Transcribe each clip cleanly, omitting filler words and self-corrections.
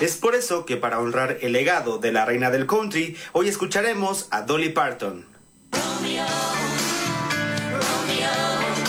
Es por eso que para honrar el legado de la reina del country, hoy escucharemos a Dolly Parton. Romeo, Romeo,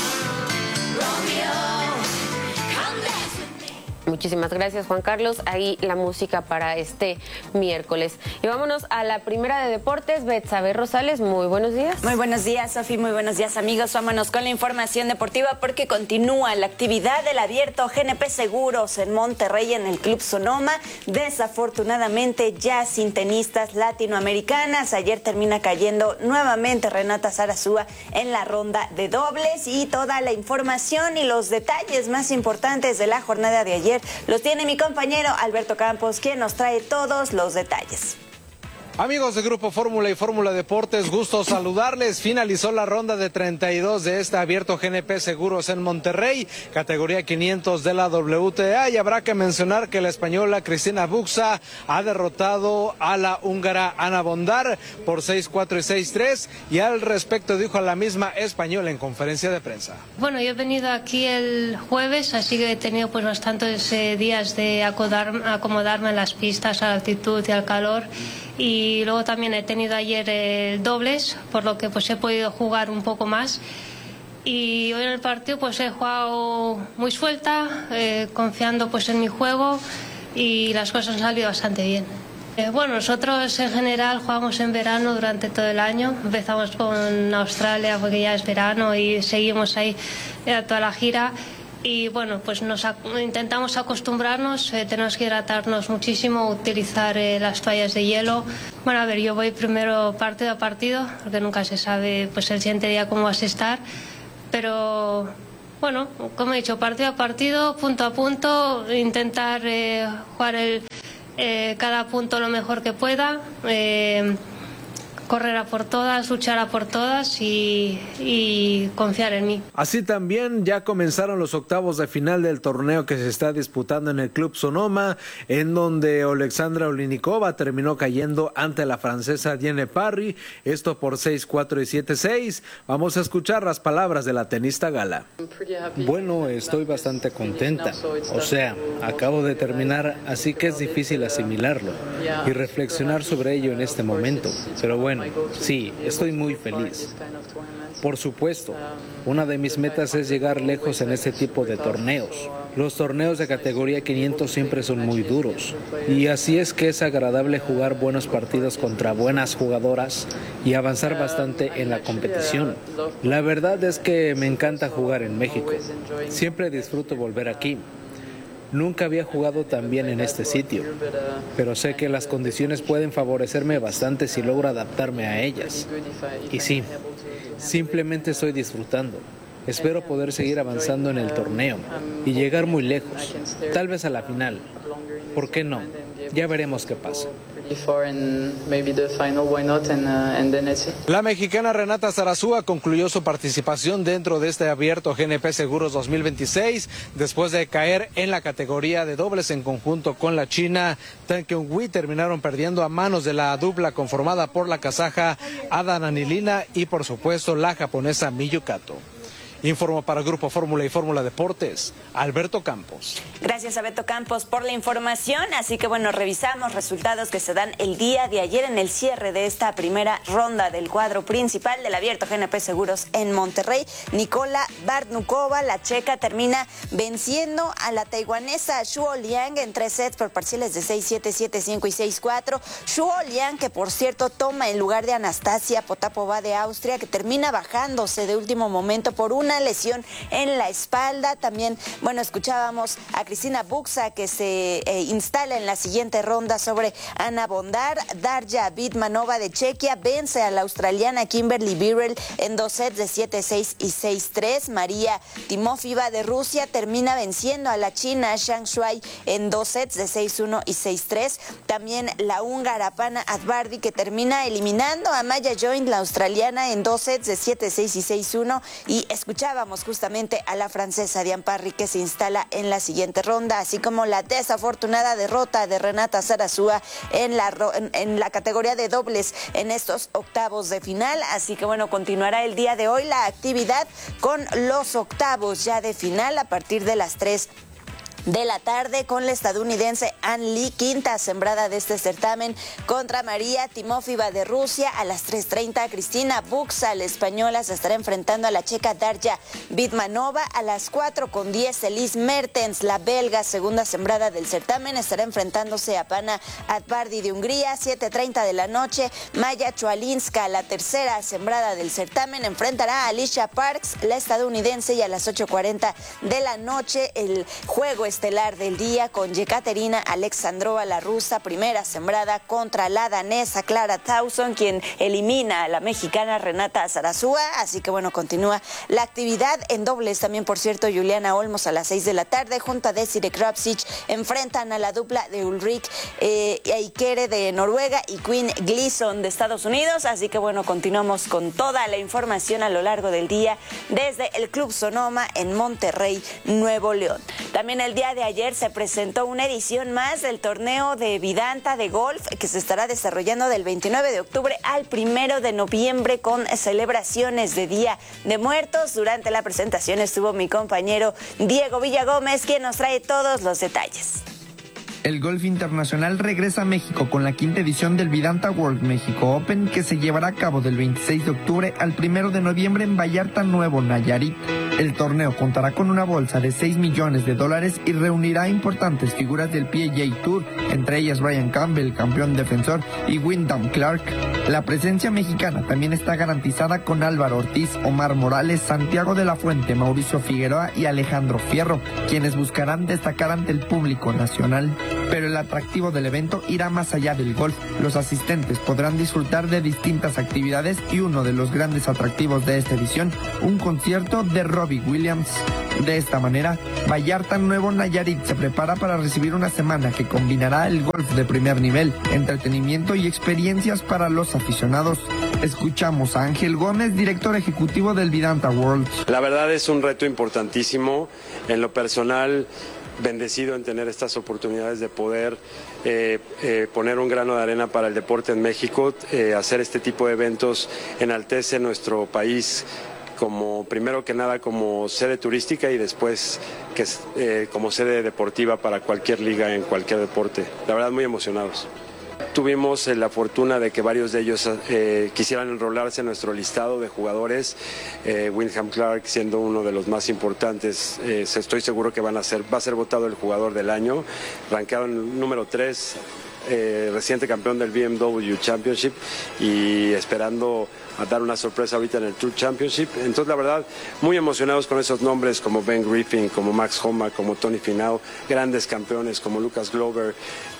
Romeo, come dance with me. Muchísimas gracias, Juan Carlos. Ahí la música para este miércoles. Y vámonos a la primera de deportes. Betsabe Rosales, muy buenos días. Muy buenos días, Sofi. Muy buenos días, amigos. Vámonos con la información deportiva porque continúa la actividad del abierto GNP Seguros en Monterrey en el Club Sonoma. Desafortunadamente, ya sin tenistas latinoamericanas. Ayer termina cayendo nuevamente Renata Zarazúa en la ronda de dobles y toda la información y los detalles más importantes de la jornada de ayer los tiene mi compañero Alberto Campos, quien nos trae todos los detalles. Amigos de Grupo Fórmula y Fórmula Deportes, gusto saludarles. Finalizó la ronda de 32 de este abierto GNP Seguros en Monterrey, categoría 500 de la WTA, y habrá que mencionar que la española Cristina Buxa ha derrotado a la húngara Ana Bondar por 6-4 y 6-3, y al respecto dijo a la misma española en conferencia de prensa. Bueno, yo he venido aquí el jueves, así que he tenido pues bastantes días de acomodarme en las pistas, a la altitud y al calor. Y luego también he tenido ayer el dobles, por lo que pues he podido jugar un poco más. Y hoy en el partido pues he jugado muy suelta, confiando pues en mi juego, y las cosas han salido bastante bien. Bueno, nosotros en general jugamos en verano durante todo el año. Empezamos con Australia porque ya es verano y seguimos ahí toda la gira. Y bueno, pues intentamos acostumbrarnos, tenemos que hidratarnos muchísimo, utilizar las toallas de hielo. Bueno, a ver, yo voy primero partido a partido, porque nunca se sabe pues el siguiente día cómo vas a estar. Pero bueno, como he dicho, partido a partido, punto a punto, intentar jugar cada punto lo mejor que pueda. Correr a por todas, luchar a por todas y confiar en mí. Así también ya comenzaron los octavos de final del torneo que se está disputando en el Club Sonoma, en donde Alexandra Olinikova terminó cayendo ante la francesa Diane Parry, esto por 6-4 y 7-6. Vamos a escuchar las palabras de la tenista gala. Bueno, estoy bastante contenta. O sea, acabo de terminar, así que es difícil asimilarlo y reflexionar sobre ello en este momento. Pero bueno, sí, estoy muy feliz. Por supuesto, una de mis metas es llegar lejos en este tipo de torneos. Los torneos de categoría 500 siempre son muy duros, y así es que es agradable jugar buenos partidos contra buenas jugadoras y avanzar bastante en la competición. La verdad es que me encanta jugar en México. Siempre disfruto volver aquí. Nunca había jugado tan bien en este sitio, pero sé que las condiciones pueden favorecerme bastante si logro adaptarme a ellas. Y sí, simplemente estoy disfrutando. Espero poder seguir avanzando en el torneo y llegar muy lejos, tal vez a la final. ¿Por qué no? Ya veremos qué pasa. La mexicana Renata Zarazúa concluyó su participación dentro de este abierto GNP Seguros 2026 después de caer en la categoría de dobles en conjunto con la china Tan Keung-hui. Terminaron perdiendo a manos de la dupla conformada por la kazaja Ada Nanilina y por supuesto la japonesa Miyu Kato. Informo para Grupo Fórmula y Fórmula Deportes, Alberto Campos. Gracias a Beto Campos por la información. Así que bueno, revisamos resultados que se dan el día de ayer en el cierre de esta primera ronda del cuadro principal del abierto GNP Seguros en Monterrey. Nicola Bartnukova, la checa, termina venciendo a la taiwanesa Shuo Liang en 3 sets por parciales de 6-7, 7-5 y 6-4. Shuo Liang, que por cierto toma el lugar de Anastasia Potapova de Austria, que termina bajándose de último momento por una lesión en la espalda. También, bueno, escuchábamos a Cristina Buxa, que se instala en la siguiente ronda sobre Ana Bondar. Darja Bitmanova de Chequia vence a la australiana Kimberly Birrell en 2 sets de 7-6 y 6-3. María Timofeva de Rusia termina venciendo a la china Zhang Shuai en 2 sets de 6-1 y 6-3. También la húngara Pana Adbardi, que termina eliminando a Maya Joint, la australiana, en 2 sets de 7-6 y 6-1. Y escuchábamos justamente a la francesa Diane Parry, que se instala en la siguiente ronda, así como la desafortunada derrota de Renata Zarazúa en la categoría de dobles en estos octavos de final. Así que bueno, continuará el día de hoy la actividad con los octavos ya de final a partir de las 3 de la tarde con la estadounidense Ann Lee, quinta sembrada de este certamen, contra María Timofeva de Rusia. A las 3:30, Cristina Buxa, la española, se estará enfrentando a la checa Darja Bitmanova. A las 4:10, Elise Mertens, la belga, segunda sembrada del certamen, estará enfrentándose a Pana Atbardi de Hungría. 7:30 de la noche, Maya Chualinska, la tercera sembrada del certamen, enfrentará a Alicia Parks, la estadounidense. Y a las 8:40 de la noche, el juego estelar del día con Yekaterina Alexandrova, la rusa, primera sembrada, contra la danesa Clara Tauson, quien elimina a la mexicana Renata Zarazúa. Así que bueno, continúa la actividad en dobles. También, por cierto, Juliana Olmos a las 6 de la tarde junto a Desiree Kropsic enfrentan a la dupla de Ulrik Eikere de Noruega y Quinn Gleason de Estados Unidos. Así que bueno, continuamos con toda la información a lo largo del día desde el Club Sonoma en Monterrey, Nuevo León. También el día de ayer se presentó una edición más del torneo de Vidanta de golf que se estará desarrollando del 29 de octubre al 1 de noviembre con celebraciones de Día de Muertos. Durante la presentación estuvo mi compañero Diego Villagómez, quien nos trae todos los detalles. El golf internacional regresa a México con la quinta edición del Vidanta World México Open, que se llevará a cabo del 26 de octubre al 1 de noviembre en Vallarta, Nuevo Nayarit. El torneo contará con una bolsa de $6 millones y reunirá importantes figuras del PGA Tour, entre ellas Brian Campbell, campeón defensor, y Wyndham Clark. La presencia mexicana también está garantizada con Álvaro Ortiz, Omar Morales, Santiago de la Fuente, Mauricio Figueroa y Alejandro Fierro, quienes buscarán destacar ante el público nacional. Pero el atractivo del evento irá más allá del golf. Los asistentes podrán disfrutar de distintas actividades y uno de los grandes atractivos de esta edición, un concierto de Robbie Williams. De esta manera, Vallarta, Nuevo Nayarit se prepara para recibir una semana que combinará el golf de primer nivel, entretenimiento y experiencias para los aficionados. Escuchamos a Ángel Gómez, director ejecutivo del Vidanta World. La verdad es un reto importantísimo. En lo personal, bendecido en tener estas oportunidades de poder poner un grano de arena para el deporte en México. Hacer este tipo de eventos enaltece nuestro país como, primero que nada, como sede turística y después como sede deportiva para cualquier liga en cualquier deporte. La verdad, muy emocionados. Tuvimos la fortuna de que varios de ellos quisieran enrolarse en nuestro listado de jugadores, Wyndham Clark siendo uno de los más importantes. Estoy seguro que va a ser votado el jugador del año, rankeado en número 3, reciente campeón del BMW Championship y esperando a dar una sorpresa ahorita en el Tour Championship. Entonces, la verdad, muy emocionados con esos nombres como Ben Griffin, como Max Homa, como Tony Finau, grandes campeones como Lucas Glover.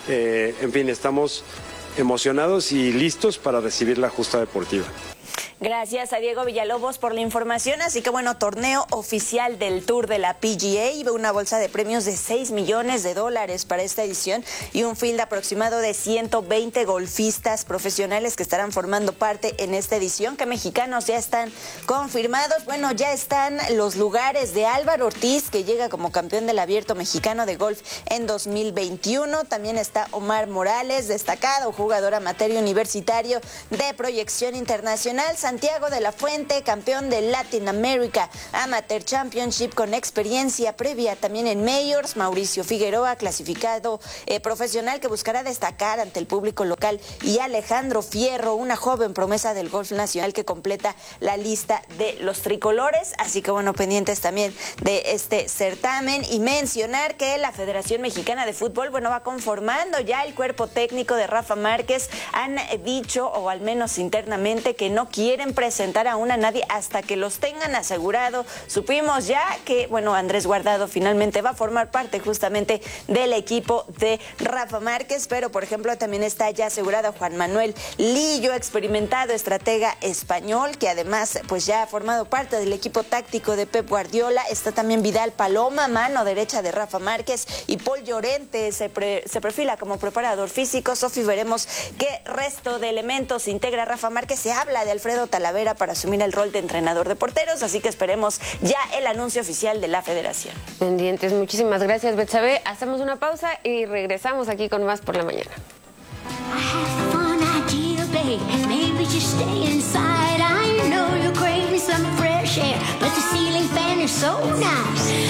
En fin, estamos emocionados y listos para recibir la justa deportiva. Gracias a Diego Villalobos por la información. Así que bueno, torneo oficial del Tour de la PGA, una bolsa de premios de $6 millones para esta edición y un field aproximado de 120 golfistas profesionales que estarán formando parte en esta edición. ¿Qué mexicanos ya están confirmados? Bueno, ya están los lugares de Álvaro Ortiz, que llega como campeón del Abierto Mexicano de Golf en 2021. También está Omar Morales, destacado jugador amateur universitario de proyección internacional. Santiago de la Fuente, campeón de Latin America Amateur Championship con experiencia previa también en Majors. Mauricio Figueroa, clasificado profesional que buscará destacar ante el público local. Y Alejandro Fierro, una joven promesa del golf nacional que completa la lista de los tricolores. Así que bueno, pendientes también de este certamen. Y mencionar que la Federación Mexicana de Fútbol, bueno, va conformando ya el cuerpo técnico de Rafa Márquez. Han dicho, o al menos internamente, que no quieren presentar aún a nadie hasta que los tengan asegurado. Supimos ya que, bueno, Andrés Guardado finalmente va a formar parte justamente del equipo de Rafa Márquez, pero por ejemplo también está ya asegurado Juan Manuel Lillo, experimentado estratega español, que además pues ya ha formado parte del equipo táctico de Pep Guardiola. Está también Vidal Paloma, mano derecha de Rafa Márquez, y Paul Llorente se perfila como preparador físico. Sofi, veremos qué resto de elementos integra Rafa Márquez. Se habla de Alfredo Talavera para asumir el rol de entrenador de porteros, así que esperemos ya el anuncio oficial de la federación. Pendientes, muchísimas gracias, Betsabe. Hacemos una pausa y regresamos aquí con más por la mañana. Maybe just stay inside. I know you're craving some fresh air, but the ceiling fan is so nice.